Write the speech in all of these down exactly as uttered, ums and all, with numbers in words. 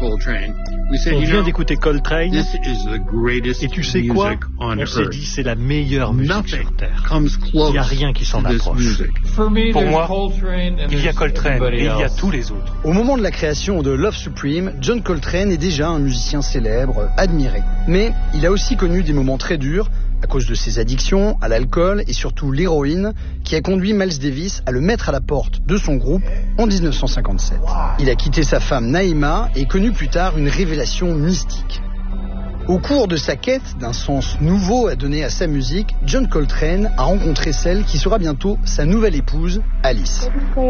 On vient d'écouter Coltrane, et tu sais quoi? On s'est dit c'est la meilleure musique sur Terre. Il n'y a rien qui s'en approche. Pour moi, il y a Coltrane et il y a tous les autres. Au moment de la création de Love Supreme, John Coltrane est déjà un musicien célèbre, admiré. Mais il a aussi connu des moments très durs à cause de ses addictions à l'alcool et surtout l'héroïne, qui a conduit Miles Davis à le mettre à la porte de son groupe en dix-neuf cent cinquante-sept. Il a quitté sa femme Naïma et connu plus tard une révélation mystique. Au cours de sa quête d'un sens nouveau à donner à sa musique, John Coltrane a rencontré celle qui sera bientôt sa nouvelle épouse, Alice.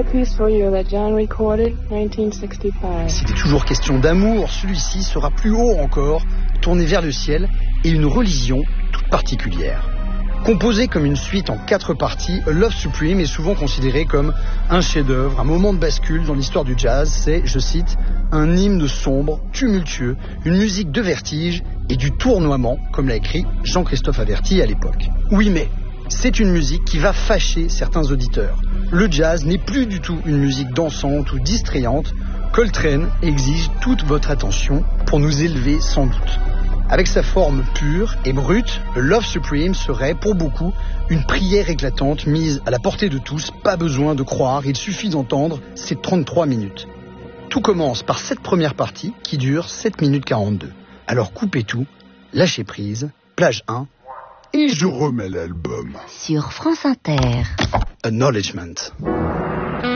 C'était toujours question d'amour, celui-ci sera plus haut encore, tourné vers le ciel et une religion toute particulière. Composé comme une suite en quatre parties, A Love Supreme est souvent considéré comme un chef-d'œuvre, un moment de bascule dans l'histoire du jazz. C'est, je cite, un hymne sombre, tumultueux, une musique de vertige et du tournoiement, comme l'a écrit Jean-Christophe Averty à l'époque. Oui, mais c'est une musique qui va fâcher certains auditeurs. Le jazz n'est plus du tout une musique dansante ou distrayante. Coltrane exige toute votre attention pour nous élever sans doute. Avec sa forme pure et brute, Love Supreme serait, pour beaucoup, une prière éclatante mise à la portée de tous. Pas besoin de croire, il suffit d'entendre ces trente-trois minutes. Tout commence par cette première partie qui dure sept minutes quarante-deux. Alors coupez tout, lâchez prise, plage un, et je remets l'album. Sur France Inter. Acknowledgement.